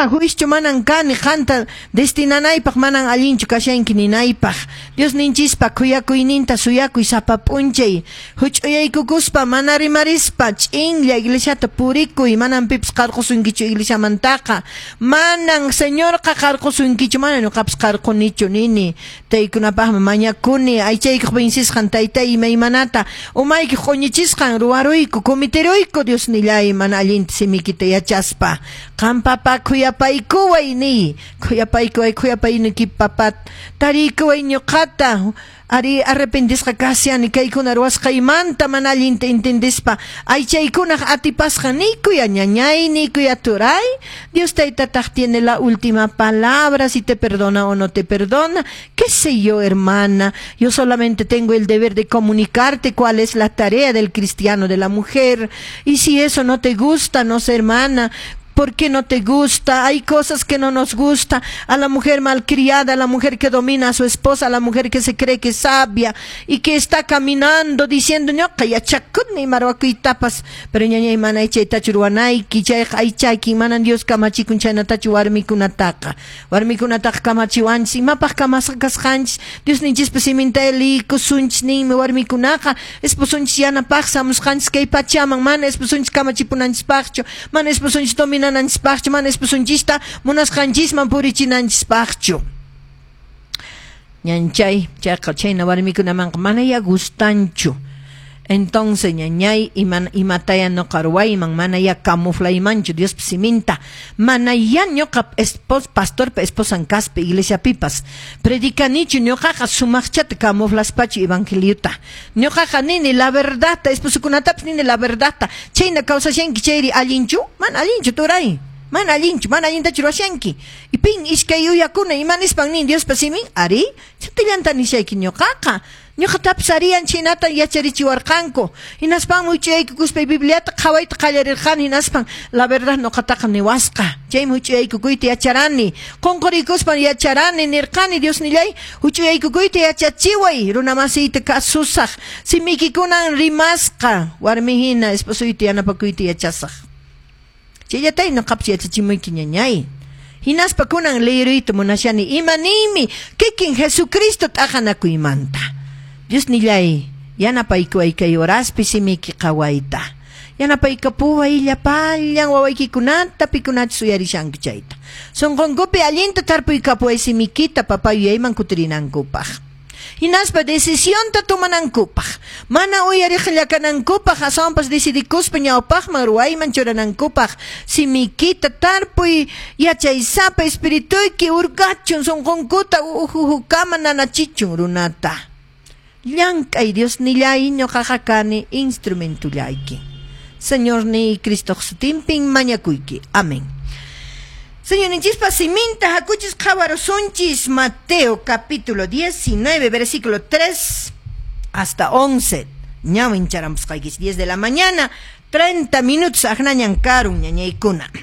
ñuqa juicio manan kani qanta destinanaypaq manan allinchu kashanki ninaypaq Dios ninchispa kuyakuyninta suyakuy sapa p'unchay huch'uyaykukuspa mana rimarispa ch'inlla iglesiata purikuy manan pipas qarqusunkichu iglesiamantaqa manan señorqa qarqusunkichu manan ñuqapas qarqunichu nini taykunapaqmi mañakuni aychaykaq vinsisqan taytay imaymanata umayki qoñichisqan ruwaruyku cometeruyku Dios nillay mana allinta simikita yachaspa qampapa kuyapaykuway ni kuyapayki papat tarikuway ñuqata ari arrepentisqa kasiani kaykuna ruwasqaymanta mana allinta entendispa aychaykunaq atipasqa nikuya ñañay nikuya turay Dios taytataq tiene la última palabra si te perdona o no te perdona qué sé yo hermana yo solamente tengo el deber de comunicarte cuál es la tarea del cristiano de la mujer y si eso no te gusta no sé hermana ¿por qué no te gusta? Hay cosas que no nos gusta. A la mujer malcriada, a la mujer que domina a su esposa, a la mujer que se cree que es sabia y que está caminando diciendo, no, que ya chacutni marwakuy tapas. Pero ñañay mana ichay tachuruanayki, chay aychayki manan Dios kamachikun chaynatachu warmikunataqa. Warmikunataqa kamachiwanchis, imapaq kamasqasqanchis. Dios ninchis pesimintayli kusunchis ninmi warmikunaqa. Esposunchis yanapaq samusqanchis kay pachaman, mana esposunchis kamachipunanchispaqchu, mana esposunchis dominananchispaqchu, mana esposunchista munasqanchisman purichinanchispaqchu. Ñanchay, chayqa chayna warmikunamanqa mana ya gustanchu. Entonces ñañay imataya noqa ruwayman mana ya camuflaymanchu Dios siminta mana ya ñuqa pastorpa esposan kaspi iglesiapipas predicanichu ñuqaqa sumaqchata camuflaspachu evangeliota ñuqaqa nini la verdadta esposukunatapas nini la verdadta chayna kawsashanki chayri allinchu mana allinchu turay mana allinchu mana allintachu ruwashanki y pin iskay uyakuna imanispan nin Diospa simin ari chantillanta nishayki ñuqaqa ñuqatapas ariyan chinata yacharichiwarqanku hinaspan huch'uyaykukuspay Bibliata qhawayta qallarirqani hinaspan la verdad ñuqataqa niwasqa chaymi huch'uyaykukuyta yacharani qunquriykuspan yacharani nirqani Dios nillay huch'uyaykukuyta yachachiway runa masiyta kasusaq simikikunan rimasqa warmi hina esposuyta yanapakuyta yachasaq chayllatay ñuqapas yachachimuyki ñañay hinaspa kunan leeruyta munashani imanimi kikin Jesucristo t'aqanakuymanta Dios nillay yanapaykuway kay horaspi simiki qawayta yanapaykapuway llapallan wawaykikunata pikunata suyarishanki chayta sunqunkupi allinta tarpuykapuway simikita papayuyayman kutirinankupaq hinaspa decisionta tomanankupaq mana uyariqllakanankupaq asawampas decidikuspa ñawpaqman ruwayman churanankupaq simikita tarpuy yachaysapa espirituyki urqachun sunqunkuta uhukama nanachichun runata llank'ay Dios nillay ñuqaqa kani instrumentullayki Señor ni Cristo sutinpin mañakuyki amén Señor ninchispa siminta hakuchis qhawarusunchis Mateo capítulo 19 versículo 3 hasta 11 ñawin charampusqaykis 10 de la mañana 30 minutos aqnañan karun ñañaykuna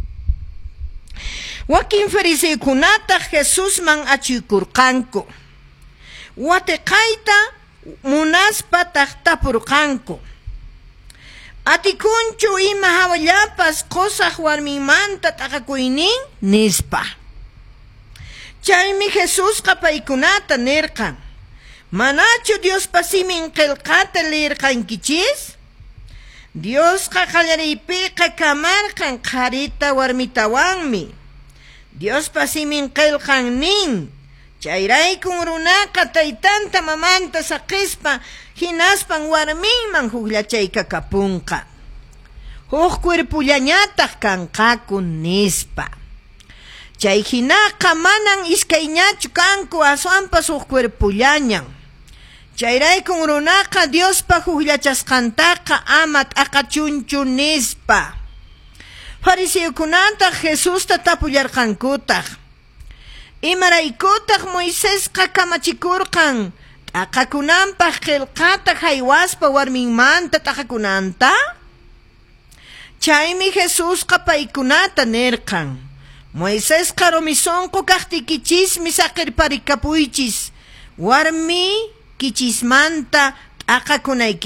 wakin fariseykunata Jesusman achuykurqanku Watiqayta munaspa tapurqanku atikunchu ima hawallapas qusaq warmimanta t'aqakuynin nispa chaymi Jesusqa paykunata nirqan manachu Diospa simin qillqata lirqankichis Diosqa qallariypiqa kamarqan qarita warmitawanmi Diospa simin qillqan nin Chayraykun runaqa taytanta mamanta saqispa hinaspan warminman hukllachayka kapunqa. Huk cuerpullañataq kanqaku nispa. Chay hinaqa manan iskayñachu kanku aswanpas huk cuerpullañan. Chayraykun runaqa Diospa hukllachasqantaqa ama t'aqachunchu nispa. Fariseukunataq Jesusta tapullarqankutaq. Imaraykutaq Moisesqa kamachikurqan t'aqakunanpaq qillqata haywaspa warminmanta t'aqakunanta chaymi Jesusqa paykunata nirqan Moisesqa rumisunqu kaqtikichismi saqirparikapuychis warmi kichismanta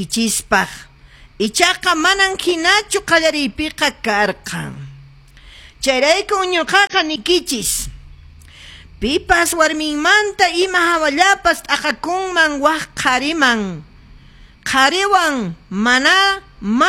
t'aqakunaykichispaq ichaqa manan hinachu qallariypiqa karqan Chayrayku ñuqaqa nikichis. Pipas warminmanta ima hawallapas t'aqakunman waq qhariman. Qhariwan mana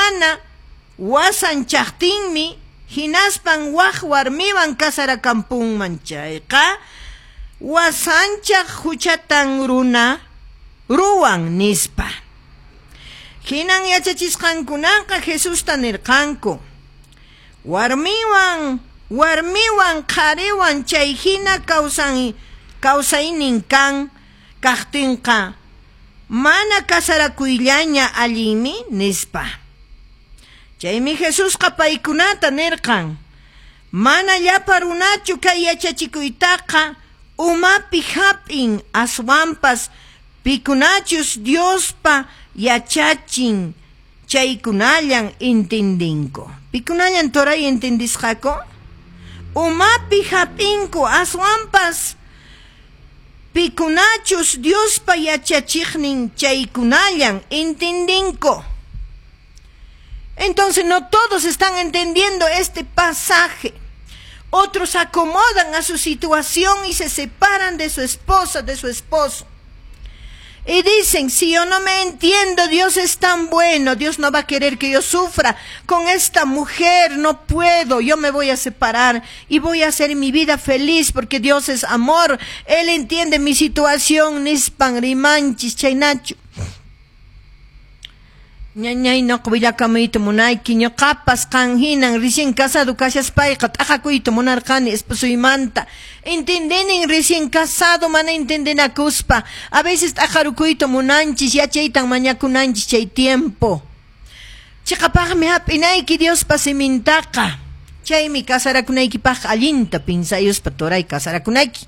wasanchaqtinmi hinaspan waq warmiwan kasarakampunman. Chayqa wasanchaq huchatan ruwan nispa. Hinan yachachisqankunaqa Jesusta nirqanku. Warmiwan qhariwan chay hina kawsaynin kan kaqtinqa mana kasarakuyllaña allinmi nispa. Chaymi Jesusqa paykunata nirqan, mana llapa runachu kay yachachikuytaqa umapi hap'in aswanpas pikunachus Diospa yachachin chaykunallan entendinku. Pikunallan toray entendisqaku? Umapi hap'inku aswanpas pikunachus Diospa yachachiqnin chaykunallan entendinku. Entonces no todos están entendiendo este pasaje. Otros acomodan a su situación y se separan de su esposa, de su esposo. Y dicen, si yo no me entiendo, Dios es tan bueno, Dios no va a querer que yo sufra con esta mujer, no puedo, yo me voy a separar y voy a hacer mi vida feliz porque Dios es amor, Él entiende mi situación, nispan, rimanchis, chaynachu. Ñañay no kubillakamuyta munayki ñuqapas qanhinan recién casado kashaspayqa t'aqakuyta munarqani esposuymanta entendinin recién casado mana entendenakuspa a veces t'aqarukuyta munanchis yachaytan mañakunanchis chay tiempo chiqapaqmi hap'inayki Diospa simintaqa chaymi kasarakunaykipaq allinta pinsayuspa turay kasarakunayki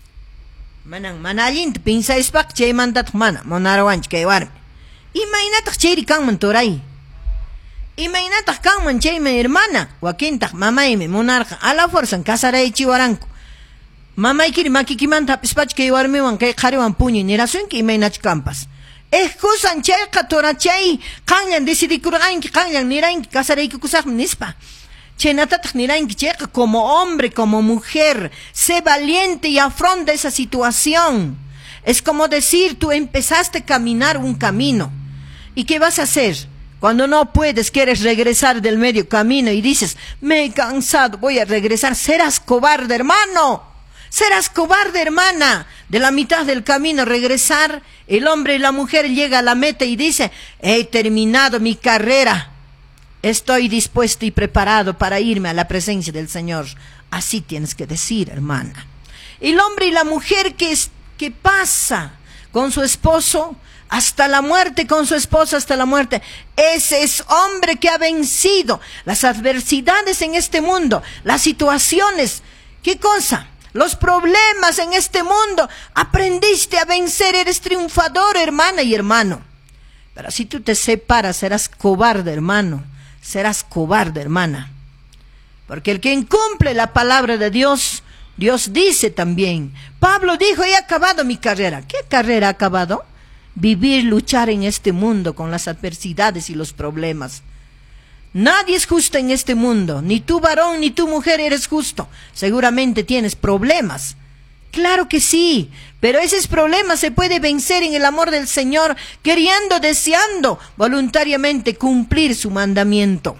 mana allinta pinsayuspaq chaymantataq mana munarwanchik kay warmi. Imaynataq chayri kanman toray. Imaynataq kanman chayman hermana. Wakintaq mamaymi munarqa a la fuerzan kasaraychiwaranku. Mamaykiri makikimanta hapispach kay warmiwan kay qhariwan puñuy nirasunki imaynach kanpas. Excusan chayqa torachay qanllan decidikurqanki qanllan niraynki kasaraykukusaqmi nispa. Chaynatataq niraynki chayqa como hombre, como mujer, sé valiente y afronta esa situación. Es como decir, tú empezaste a caminar un camino. ¿Y qué vas a hacer? Cuando no puedes, quieres regresar del medio camino y dices, me he cansado, voy a regresar. Serás cobarde, hermano. Serás cobarde, hermana. De la mitad del camino regresar, el hombre y la mujer llega a la meta y dice, he terminado mi carrera. Estoy dispuesto y preparado para irme a la presencia del Señor. Así tienes que decir, hermana. El hombre y la mujer que pasa con su esposo hasta la muerte, con su esposa hasta la muerte. Ese es hombre que ha vencido las adversidades en este mundo, las situaciones. ¿Qué cosa? Los problemas en este mundo. Aprendiste a vencer, eres triunfador, hermana y hermano. Pero si tú te separas, serás cobarde, hermano. Serás cobarde, hermana. Porque el que incumple la palabra de Dios, Dios dice también. Pablo dijo, he acabado mi carrera. ¿Qué carrera ha acabado? Vivir, luchar en este mundo con las adversidades y los problemas. Nadie es justo en este mundo. Ni tú varón, ni tú mujer eres justo. Seguramente tienes problemas. Claro que sí. Pero esos problemas se puede vencer en el amor del Señor, queriendo, deseando voluntariamente cumplir su mandamiento.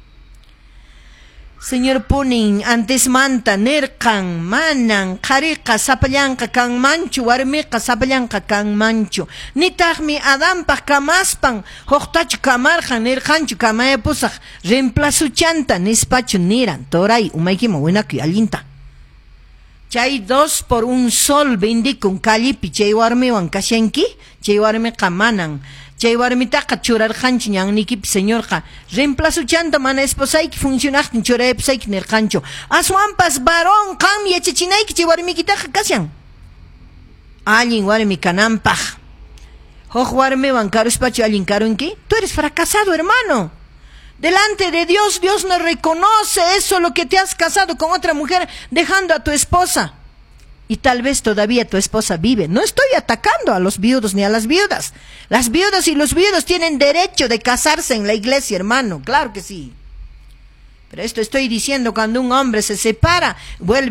Señor punin antes manta nerkan manan qhariqa sapallanqa kan manchu warmiqa sapallanqa kan manchu nitaqmi Adanpaq kamaspan huqtachu kamarqan nirqanchu kamayapusaq reemplazuchanta nispachu niran toray umaykima winakuy allinta chay 2 por 1 sol bendikun kallipi chay warmiwan kashanki chay warmiqa manan chay warmitaqa churarqanchu ñannikipi señorqa reemplazuchanta mana esposayki funcionaqtin churayapusayki nirqanchu aswanpas varón qam yachachinayki chay warmikitaqa kashan allin warmi kananpaq huk warmiwan karuspachu allin karunki tú eres fracasado, hermano. Delante de Dios, Dios no reconoce eso, lo que te has casado con otra mujer dejando a tu esposa. Y tal vez todavía tu esposa vive. No estoy atacando a los viudos ni a las viudas. Las viudas y los viudos tienen derecho de casarse en la iglesia, hermano. Claro que sí. Pero esto estoy diciendo, cuando un hombre se separa, vuelve